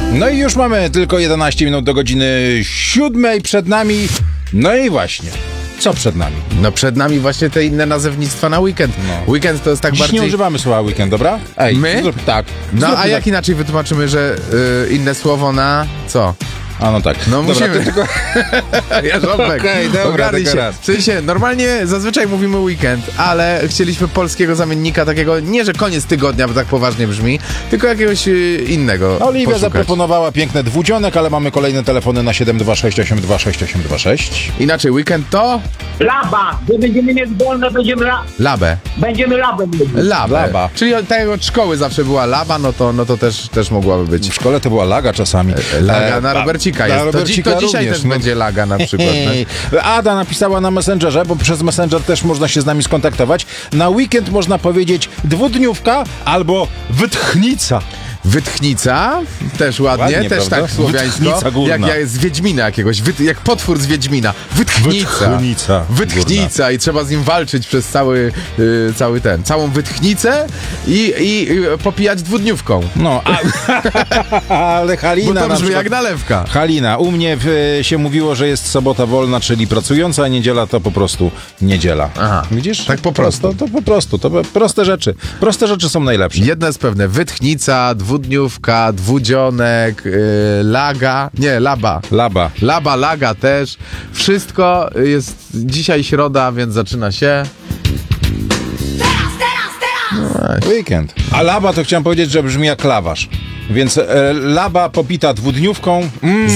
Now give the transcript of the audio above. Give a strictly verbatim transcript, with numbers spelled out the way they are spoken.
No i już mamy tylko jedenaście minut do godziny siódmej przed nami. No i właśnie, co przed nami? No przed nami właśnie te inne nazewnictwa na weekend. No. Weekend to jest tak Dziś bardziej... nie używamy słowa weekend, dobra? Ej, My? Zrób, tak. No Zrób a tak. jak inaczej wytłumaczymy, że y, inne słowo na co? A no tak. No Dobra, musimy. to tylko... Jarząbek, Okej, dobra, ogarnij tylko się. raz. W sensie, normalnie zazwyczaj mówimy weekend, ale chcieliśmy polskiego zamiennika takiego, nie że koniec tygodnia, bo tak poważnie brzmi, tylko jakiegoś y, innego Oliwia poszukać. zaproponowała piękne dwudzionek, ale mamy kolejne telefony na siedem dwa sześć osiem dwa sześć osiem dwa sześć. Inaczej, weekend to Laba, gdy będziemy mieć wolne, będziemy, la, labę. będziemy labem mówić. Labę. Laba. Czyli od, tak jak od szkoły zawsze była laba, no to, no to też, też mogłaby być. W szkole to była laga czasami. Laga E, na a- Robercika na jest. To, dzi- Robercika to dzisiaj również, też no. będzie laga na przykład. No. Ada napisała na Messengerze, bo przez Messenger też można się z nami skontaktować. Na weekend można powiedzieć dwudniówka albo wytchnica. Wytchnica, też ładnie, Ładnie, też prawda? tak słowiańsko. Wytchnica górna. Jak ja jest z Wiedźmina jakiegoś, wyt, jak potwór z Wiedźmina. Wytchnica. Wytchnica Wytchnica i trzeba z nim walczyć przez cały, y, cały ten, całą wytchnicę i, i y, popijać dwudniówką. No, a, ale Halina Bo to na brzmi przykład, jak nalewka. Halina, u mnie w, się mówiło, że jest sobota wolna, czyli pracująca, a niedziela to po prostu niedziela. Aha. Widzisz? Tak po prostu. To, to po prostu, to po- proste rzeczy. Proste rzeczy są najlepsze. Jedno jest pewne, wytchnica, dwudniówka, dwudzionek, y, laga, nie, laba. Laba. Laba, laga też. Wszystko jest dzisiaj środa, więc zaczyna się. Weekend. A laba to chciałem powiedzieć, że brzmi jak lawasz. Więc e, laba popita dwudniówką. Mm,